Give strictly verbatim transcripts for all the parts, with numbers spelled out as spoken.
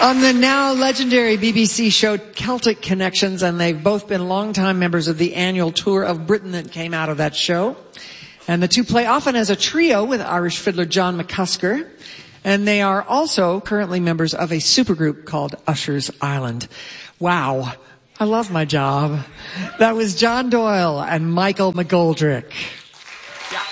On the now legendary B B C show Celtic Connections, and they've both been longtime members of the annual tour of Britain that came out of that show. And the two play often as a trio with Irish fiddler John McCusker. And they are also currently members of a supergroup called Usher's Island. Wow. I love my job. That was John Doyle and Michael McGoldrick. Yeah.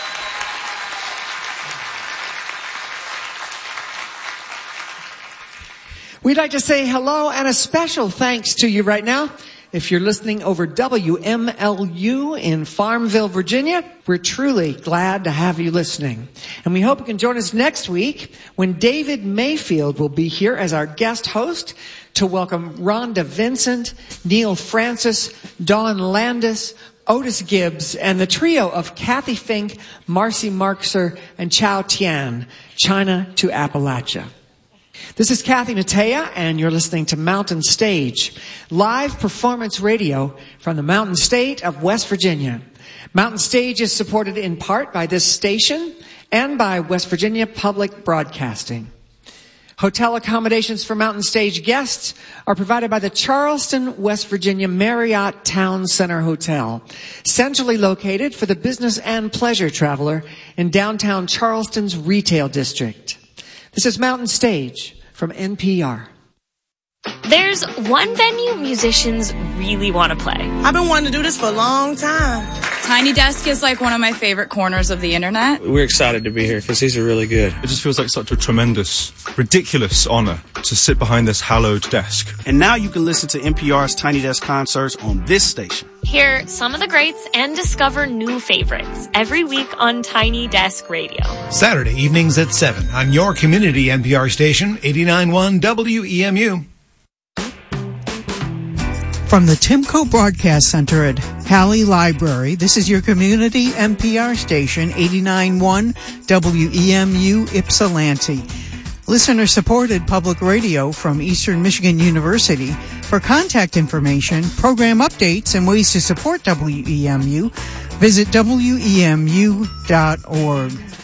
We'd like to say hello and a special thanks to you right now. If you're listening over W M L U in Farmville, Virginia, we're truly glad to have you listening. And we hope you can join us next week when David Mayfield will be here as our guest host to welcome Rhonda Vincent, Neil Francis, Dawn Landis, Otis Gibbs, and the trio of Kathy Fink, Marcy Markser, and Chow Tian, China to Appalachia. This is Kathy Natea, and you're listening to Mountain Stage, live performance radio from the Mountain State of West Virginia. Mountain Stage is supported in part by this station and by West Virginia Public Broadcasting. Hotel accommodations for Mountain Stage guests are provided by the Charleston, West Virginia Marriott Town Center Hotel, centrally located for the business and pleasure traveler in downtown Charleston's retail district. This is Mountain Stage from N P R. There's one venue musicians really want to play. I've been wanting to do this for a long time. Tiny Desk is like one of my favorite corners of the internet. We're excited to be here because these are really good. It just feels like such a tremendous, ridiculous honor to sit behind this hallowed desk. And now you can listen to N P R's Tiny Desk concerts on this station. Hear some of the greats and discover new favorites every week on Tiny Desk Radio. Saturday evenings at seven on your community N P R station, eighty-nine point one W E M U. From the Timco Broadcast Center at Halley Library, this is your community N P R station, eighty-nine point one W E M U Ypsilanti. Listener-supported public radio from Eastern Michigan University. For contact information, program updates, and ways to support W E M U, visit W E M U dot org.